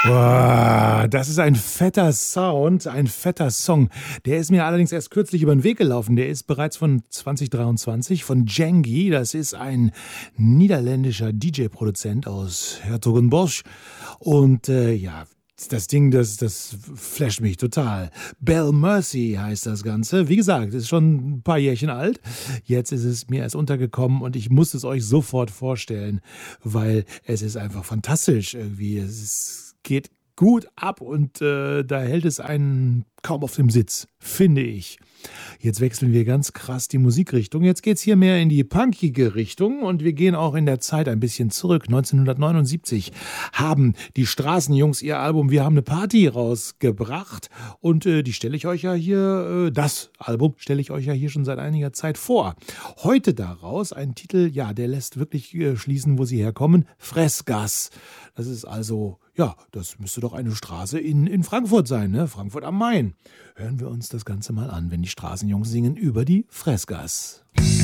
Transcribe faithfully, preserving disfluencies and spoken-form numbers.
Boah, das ist ein fetter Sound, ein fetter Song. Der ist mir allerdings erst kürzlich über den Weg gelaufen. Der ist bereits von zwanzig dreiundzwanzig von Djengi. Das ist ein niederländischer D J-Produzent aus Herzogenbosch. Und äh, ja, das Ding, das, das flasht mich total. Belle Mercy heißt das Ganze. Wie gesagt, ist schon ein paar Jährchen alt. Jetzt ist es mir erst untergekommen und ich muss es euch sofort vorstellen, weil es ist einfach fantastisch irgendwie. Es ist, geht gut ab und äh, da hält es einen kaum auf dem Sitz, finde ich. Jetzt wechseln wir ganz krass die Musikrichtung. Jetzt geht's hier mehr in die punkige Richtung und wir gehen auch in der Zeit ein bisschen zurück. neunzehnhundertneunundsiebzig haben die Straßenjungs ihr Album Wir haben eine Party rausgebracht und äh, die stelle ich euch ja hier, äh, das Album stelle ich euch ja hier schon seit einiger Zeit vor. Heute daraus ein Titel, ja, der lässt wirklich äh, schließen, wo sie herkommen. Fressgas. Das ist also, ja, das müsste doch eine Straße in, in Frankfurt sein, ne? Frankfurt am Main. Hören wir uns das Ganze mal an, wenn die Straßenjungs singen über die Fressgas.